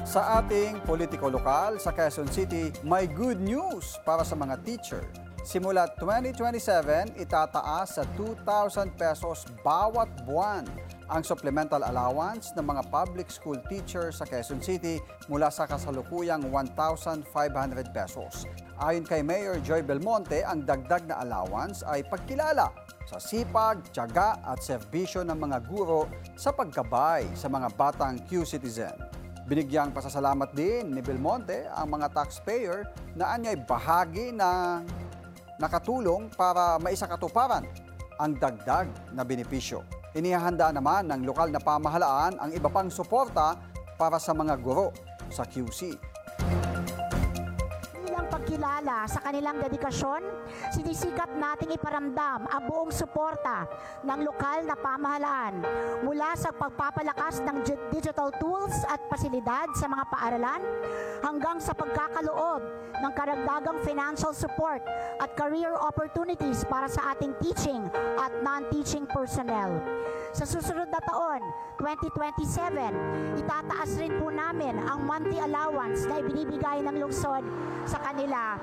Sa ating politiko lokal sa Quezon City, may good news para sa mga teacher. Simula 2027, itataas sa 2,000 pesos bawat buwan ang supplemental allowance ng mga public school teacher sa Quezon City mula sa kasalukuyang 1,500 pesos. Ayon kay Mayor Joy Belmonte, ang dagdag na allowance ay pagkilala sa sipag, tiyaga at serbisyo ng mga guro sa pagkabay sa mga batang Q-citizen. Binigyang pasasalamat din ni Belmonte ang mga taxpayer na anya'y bahagi na nakatulong para maisakatuparan ang dagdag na benepisyo. Inihahanda naman ng lokal na pamahalaan ang iba pang suporta para sa mga guro sa QC. Bilang pagkilala sa kanilang dedikasyon, sinisikap nating iparamdam ang buong suporta ng lokal na pamahalaan mula sa pagpapalakas ng digital tools at pasilidad sa mga paaralan hanggang sa pagkakaloob ng karagdagang financial support at career opportunities para sa ating teaching at non-teaching personnel. Sa susunod na taon, 2027, itataas rin po namin ang monthly allowance na ibinibigay ng lungsod sa kanila.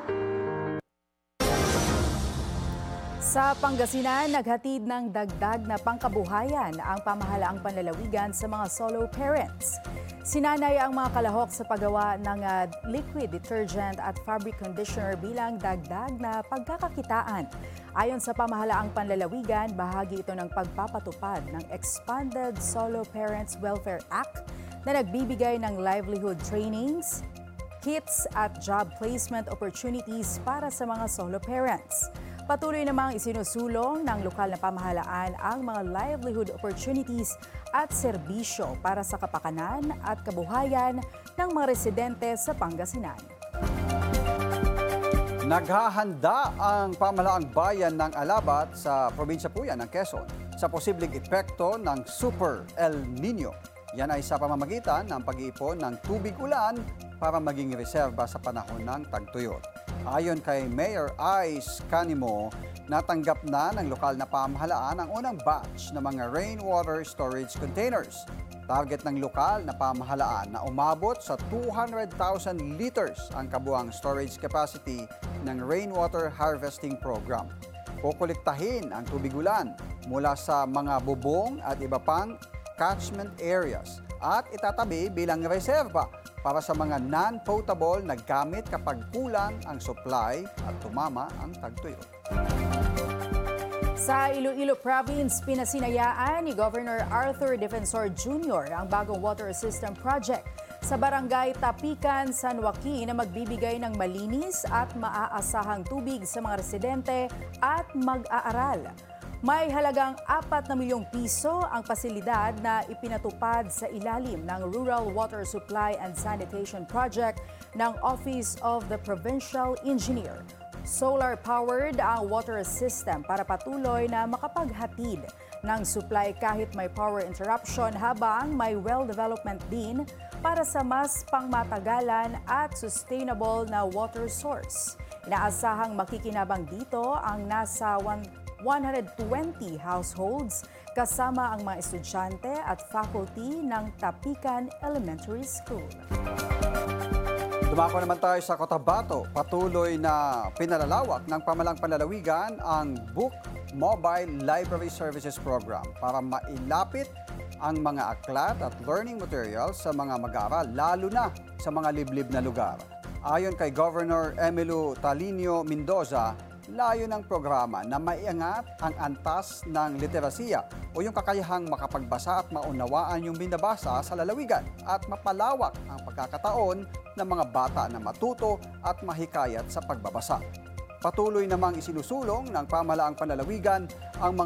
Sa Pangasinan, naghatid ng dagdag na pangkabuhayan ang pamahalaang panlalawigan sa mga solo parents. Sinanay ang mga kalahok sa paggawa ng liquid detergent at fabric conditioner bilang dagdag na pagkakakitaan. Ayon sa pamahalaang panlalawigan, bahagi ito ng pagpapatupad ng Expanded Solo Parents Welfare Act na nagbibigay ng livelihood trainings, kits at job placement opportunities para sa mga solo parents. Patuloy namang isinusulong ng lokal na pamahalaan ang mga livelihood opportunities at serbisyo para sa kapakanan at kabuhayan ng mga residente sa Pangasinan. Naghahanda ang pamahalaang bayan ng Alabat sa probinsya po yan ng Quezon sa posibleng epekto ng Super El Nino. Yan ay sa pamamagitan ng pag-iipon ng tubig ulan para maging reserba sa panahon ng tagtuyot. Ayon kay Mayor Ice Canimo, natanggap na ng lokal na pamahalaan ang unang batch ng mga rainwater storage containers. Target ng lokal na pamahalaan na umabot sa 200,000 liters ang kabuang storage capacity ng rainwater harvesting program. Kukolektahin ang tubig ulan mula sa mga bubong at iba pang catchment areas at itatabi bilang reserba para sa mga non-potable na gamit kapag kulang ang supply at tumama ang tagtuyot. Sa Iloilo Province, pinasinayaan ni Governor Arthur Defensor Jr. ang bagong water system project sa barangay Tapican, San Joaquin na magbibigay ng malinis at maaasahang tubig sa mga residente at mag-aaral. May halagang 4 na milyong piso ang pasilidad na ipinatupad sa ilalim ng Rural Water Supply and Sanitation Project ng Office of the Provincial Engineer. Solar-powered ang water system para patuloy na makapaghatid ng supply kahit may power interruption habang may well development din para sa mas pangmatagalan at sustainable na water source. Inaasahang makikinabang dito ang nasa 120 households kasama ang mga estudyante at faculty ng Tapican Elementary School. Dumako naman tayo sa Cotabato. Patuloy na pinalalawak ng pamahalang panlalawigan ang Book Mobile Library Services Program para mailapit ang mga aklat at learning materials sa mga mag-aaral, lalo na sa mga liblib na lugar. Ayon kay Governor Emilio Talinio Mendoza, layo ng programa na maiangat ang antas ng literasiya o yung kakayahang makapagbasa at maunawaan yung binabasa sa lalawigan at mapalawak ang pagkakataon ng mga bata na matuto at mahikayat sa pagbabasa. Patuloy namang isinusulong ng pamahalaang panlalawigan ang mga